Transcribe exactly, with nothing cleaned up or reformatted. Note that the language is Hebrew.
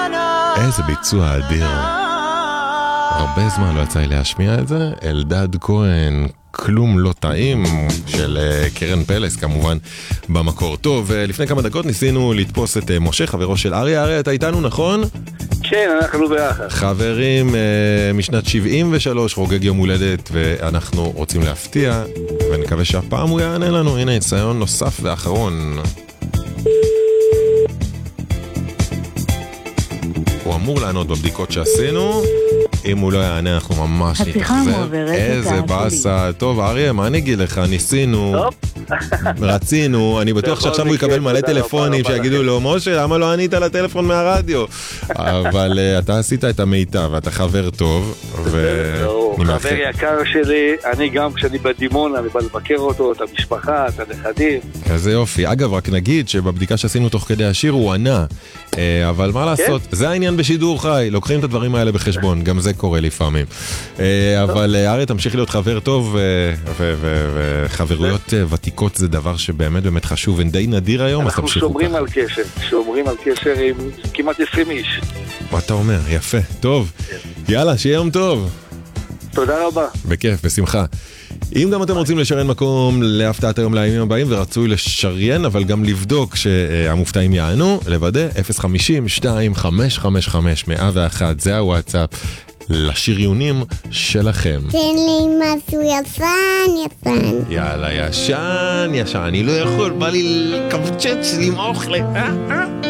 איזה ביצוע אדיר. הרבה זמן לא יצא לי להשמיע את זה. אלדד כהן, כלום לא טעים, של קרן פלס כמובן במקור. טוב, לפני כמה דקות ניסינו לתפוס את משה, חברו של אריה. אריה, אתה איתנו, נכון? כן, אנחנו ביחד. חברים, משנת שבעים ושלוש חוגג יום הולדת, ואנחנו רוצים להפתיע, ונקווה שהפעם הוא יענה לנו. הנה, ניסיון נוסף ואחרון. הוא אמור לענות בבדיקות שעשינו. אם הוא לא יענה, אנחנו ממש נתאכזב. איזה באסה. טוב, אריה, מה אני אגיד לך? ניסינו, רצינו, אני בטוח שעכשיו הוא יקבל מלא טלפונים שיגידו לו, משה, למה לא ענית לטלפון מהרדיו? אבל אתה עשית את המיטב, ואתה חבר טוב, חבר יקר שלי, אני גם כשאני בדימון, אני בא לבקר אותו, את המשפחה, את הנכדים. כזה יופי. אגב, רק נגיד שבבדיקה שעשינו תוך כדי השיר הוא ענה, אבל מה לעשות? זה העניין בשידור חי, לוקחים את הדברים האלה בחשבון, גם זה קורה לפעמים. אבל אריה, תמשיך להיות חבר טוב, וחברויות ותיקות זה דבר שבאמת באמת חשוב, ודי נדיר היום, אז תמשיכו ככה. אנחנו שומרים על קשר, שומרים על קשר עם כמעט עשרים איש. מה אתה אומר? יפה, טוב. יאללה, שיהיה יום טוב. תודה רבה. בכיף, בשמחה. אם גם אתם רוצים לשריין מקום להפתעת היום לימים הבאים, ורצוי לשריין, אבל גם לבדוק שהמופתעים יענו, לוודא אפס חמישים שתיים חמש חמש חמש מאה ואחת, זה הוואטסאפ לשריונים שלכם. תן לי משהו יפן, יפן. יאללה, ישן, ישן, אני לא יכול, בא לי לקבצ'ץ לי עם אוכל.